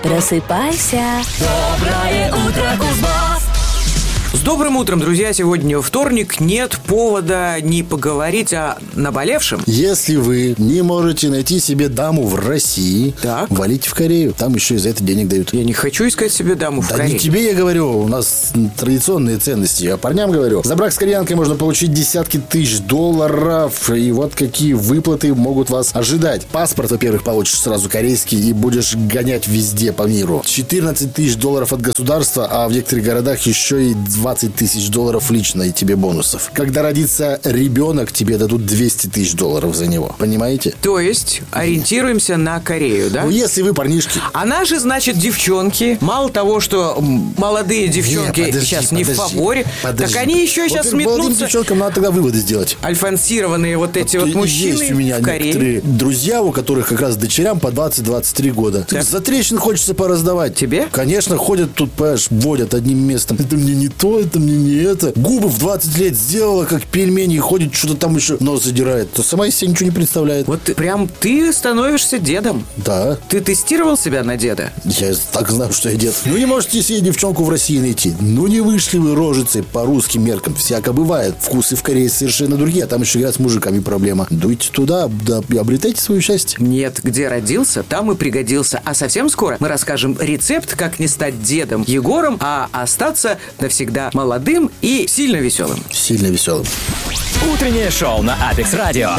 Просыпайся. Доброе утро, Кузбасс! С добрым утром, друзья! Сегодня вторник, нет повода не поговорить о наболевшем. Если вы не можете найти себе даму в России, Так. валите в Корею. Там еще и за это денег дают. Я не хочу искать себе даму в Да Корее. не тебе я говорю, у нас традиционные ценности. Я парням говорю. За брак с кореянкой можно получить десятки тысяч долларов. И вот какие выплаты могут вас ожидать. Паспорт, во-первых, получишь сразу корейский и будешь гонять везде по миру. 14 тысяч долларов от государства, а в некоторых городах еще и 20 тысяч долларов лично и тебе бонусов. Когда родится ребенок, тебе дадут 200 тысяч долларов за него. Понимаете? То есть ориентируемся на Корею, да? Ну, если вы парнишки. Она же, значит, девчонки. Мало того, что молодые девчонки сейчас не в фаворе, так они еще сейчас Молодым метнутся. девчонкам надо тогда выводы сделать. Альфонсированные вот эти вот Есть мужчины у меня в Корее. некоторые друзья, у которых как раз дочерям по 20-23 года. Так. За трещин хочется пораздавать. Тебе? Конечно, ходят тут, понимаешь, водят одним местом. Это мне не то, это мне не это. Губы в 20 лет сделала, как пельмени, и ходит, что-то там еще нос задирает. То сама из себя ничего не представляет. Вот ты становишься дедом. Да. Ты тестировал себя на деда? Я так знаю, что я дед. Ну, не можете себе девчонку в России найти. Ну, не вышли вы рожицей по русским меркам. Всяко бывает. Вкусы в Корее совершенно другие. А там еще говорят, с мужиками проблема. Дуйте туда, да, и обретайте свое счастье. Нет, где родился, там и пригодился. А совсем скоро мы расскажем рецепт, как не стать дедом Егором, а остаться навсегда молодым и сильно веселым. Сильно веселым. Утреннее шоу на Апекс Радио.